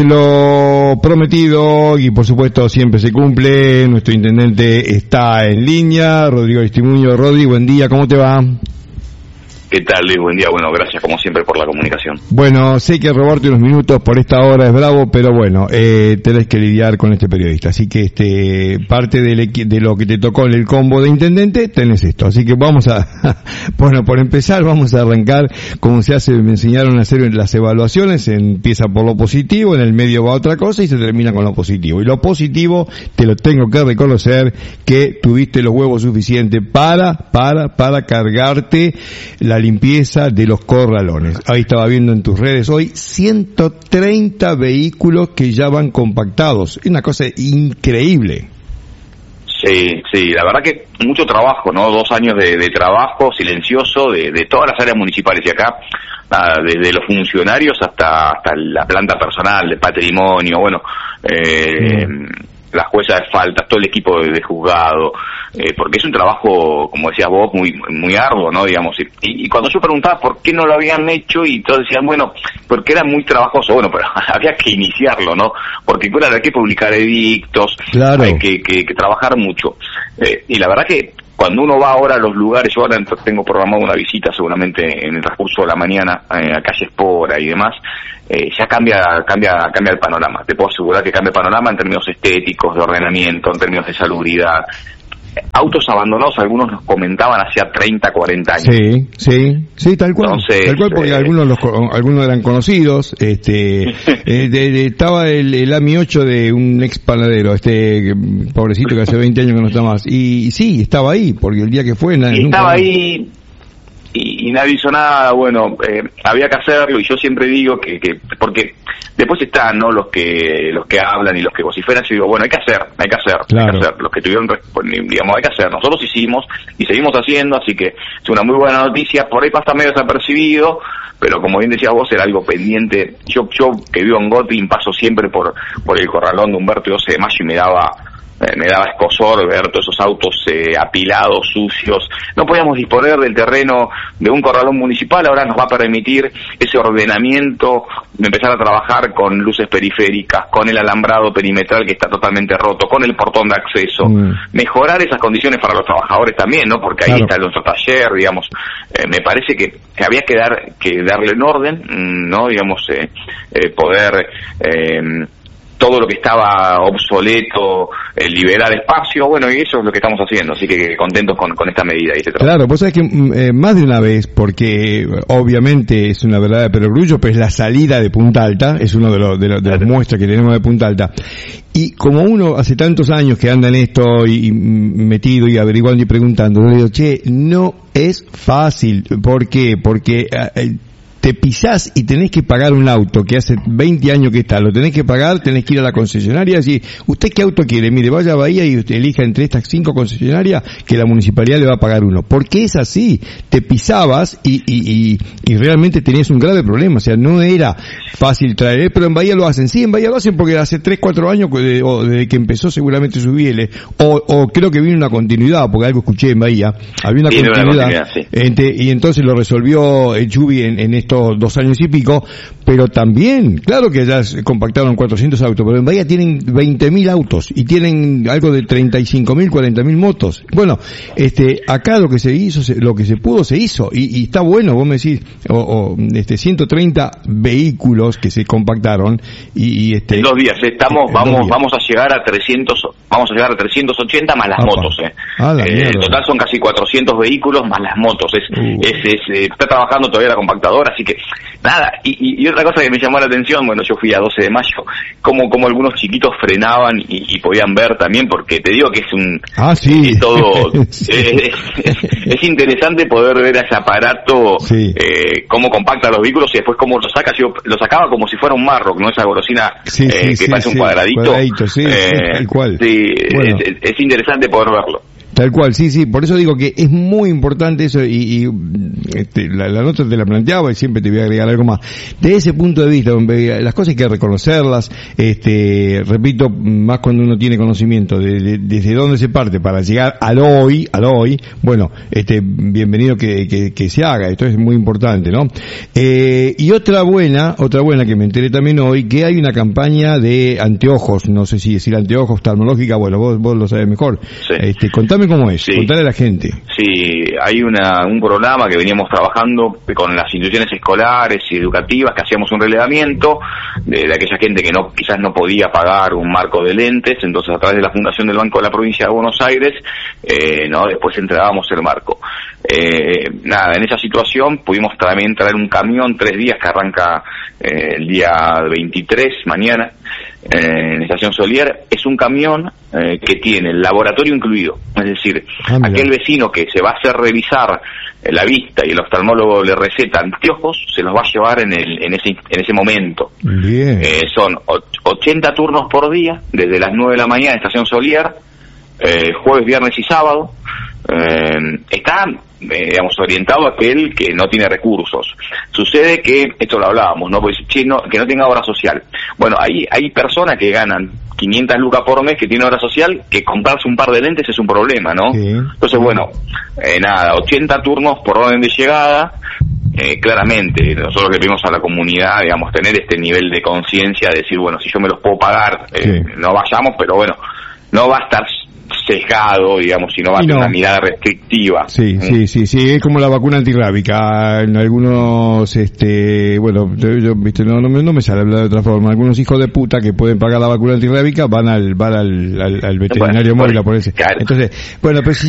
Lo prometido, y por supuesto siempre se cumple, nuestro intendente está en línea, Rodrigo Aristimuño. Rodri, buen día, ¿cómo te va? ¿Qué tal, Luis? Buen día. Bueno, gracias como siempre por la comunicación. Bueno, sé que robarte unos minutos por esta hora es bravo, pero bueno, tenés que lidiar con este periodista. Así que parte de lo que te tocó en el combo de intendente, tenés esto. Así que vamos a, bueno, por empezar vamos a arrancar como se hace, me enseñaron a hacer las evaluaciones, empieza por lo positivo, en el medio va otra cosa y se termina con lo positivo. Y lo positivo, te lo tengo que reconocer, que tuviste los huevos suficientes para cargarte la limpieza de los corralones. Ahí estaba viendo en tus redes hoy 130 vehículos que ya van compactados. Es una cosa increíble. Sí, la verdad que mucho trabajo, ¿no? 2 años de trabajo silencioso de todas las áreas municipales y acá, desde los funcionarios hasta la planta personal, de patrimonio, bueno, la jueza de faltas, todo el equipo de juzgado, porque es un trabajo, como decías vos, muy arduo, ¿no? Digamos, y cuando yo preguntaba por qué no lo habían hecho, y todos decían, bueno, porque era muy trabajoso, bueno, pero había que iniciarlo, ¿no? Porque claro, hay que publicar edictos, claro, hay que trabajar mucho, y la verdad que cuando uno va ahora a los lugares, yo ahora tengo programado una visita seguramente en el transcurso de la mañana a Calle Espora y demás, ya cambia el panorama. Te puedo asegurar que cambia el panorama en términos estéticos, de ordenamiento, en términos de salubridad. Autos abandonados, algunos nos comentaban hacía 30, 40 años. Sí, tal cual. Entonces, tal cual, porque algunos eran conocidos. Estaba el AMI 8 de un ex panadero, pobrecito que hace 20 años que no está más. Y sí, estaba ahí, porque el día que fue... Estaba ahí y nadie hizo nada. Bueno, había que hacerlo, y yo siempre digo que porque después están, ¿no?, los que hablan y los que vociferan. Yo digo, bueno, hay que hacer, claro, los que tuvieron, digamos, hay que hacer. Nosotros hicimos y seguimos haciendo, así que es una muy buena noticia. Por ahí pasa medio desapercibido, pero como bien decías vos, era algo pendiente. Yo que vivo en Gotin, paso siempre por el corralón de Humberto y 12 de Mayo y me daba escozor ver todos esos autos apilados, sucios. No podíamos disponer del terreno de un corralón municipal. Ahora nos va a permitir ese ordenamiento, de empezar a trabajar con luces periféricas, con el alambrado perimetral que está totalmente roto, con el portón de acceso, mejorar esas condiciones para los trabajadores también, ¿no? Porque ahí está nuestro taller, digamos. Me parece que había que darle en orden, ¿no? Digamos, poder todo lo que estaba obsoleto, liberar espacio, bueno, y eso es lo que estamos haciendo, así que contentos con esta medida y este trabajo. Claro, vos sabés que más de una vez, porque obviamente es una verdad de perogrullo, pero es la salida de Punta Alta, es uno de las muestras que tenemos de Punta Alta, y como uno hace tantos años que anda en esto y metido y averiguando y preguntando, le digo, no es fácil. ¿Por qué? Porque te pisás y tenés que pagar un auto que hace 20 años que está, lo tenés que pagar, tenés que ir a la concesionaria y decir, ¿usted qué auto quiere? Mire, vaya a Bahía y usted elija entre estas 5 concesionarias que la municipalidad le va a pagar uno. Porque es así, te pisabas y realmente tenías un grave problema, o sea, no era fácil traer, pero en Bahía lo hacen. Sí, en Bahía lo hacen porque hace 3, 4 años, o desde que empezó seguramente su biele, o creo que vino una continuidad, porque algo escuché en Bahía, había una continuidad, sí. Y entonces lo resolvió el Chubi en estos 2 años y pico, pero también, claro que ya compactaron 400 autos, pero en Bahía tienen 20.000 autos y tienen algo de 35.000, 40.000 motos. Bueno, acá lo que se hizo, lo que se pudo, se hizo, y está bueno. Vos me decís, 130 vehículos que se compactaron, y en 2 días, vamos a llegar a 380 más las motos, total son casi 400 vehículos más las motos, está trabajando todavía la compactadora, así que nada. Y otra cosa que me llamó la atención, bueno, yo fui a 12 de Mayo, como algunos chiquitos frenaban y podían ver también, porque te digo que es todo es interesante poder ver ese aparato, cómo compacta los vehículos y después cómo lo saca. Yo lo sacaba como si fuera un Marrock, ¿no? Esa golosina que parece un cuadradito. Tal cual. Bueno. Es interesante poder verlo. Tal cual, sí, por eso digo que es muy importante eso y la nota te la planteaba y siempre te voy a agregar algo más. De ese punto de vista, las cosas hay que reconocerlas, repito, más cuando uno tiene conocimiento desde dónde se parte para llegar al hoy, bueno, bienvenido que se haga, esto es muy importante, ¿no? Y otra buena que me enteré también hoy, que hay una campaña de anteojos, no sé si decir anteojos, oftalmológica, bueno, vos lo sabés mejor. Sí. Contame cómo es, contale a la gente. Sí, hay un programa que veníamos trabajando con las instituciones escolares y educativas, que hacíamos un relevamiento de aquella gente que quizás no podía pagar un marco de lentes, entonces a través de la Fundación del Banco de la Provincia de Buenos Aires, después entregábamos el marco. En esa situación pudimos también traer un camión 3 días que arranca el día 23, mañana, en Estación Solier. Es un camión que tiene el laboratorio incluido, es decir, aquel vecino que se va a hacer revisar la vista y el oftalmólogo le receta anteojos, se los va a llevar en ese momento. Bien. Son 80 turnos por día, desde las 9 de la mañana en Estación Solier, jueves, viernes y sábado. Está orientado a aquel que no tiene recursos. Sucede que, esto lo hablábamos, ¿no? Pues, que no tenga obra social. Bueno, hay personas que ganan 500 lucas por mes que tienen obra social, que comprarse un par de lentes es un problema, ¿no? Sí. Entonces, 80 turnos por orden de llegada. Claramente, nosotros le pedimos a la comunidad, tener este nivel de conciencia, de decir, bueno, si yo me los puedo pagar, no vayamos, pero bueno, no va a estar sesgado, si no va a tener una mirada restrictiva. Sí, es como la vacuna antirrábica. En algunos, yo viste, no me sale hablar de otra forma. Algunos hijos de puta que pueden pagar la vacuna antirrábica van al veterinario móvil a ponerse. Claro. Entonces, pero si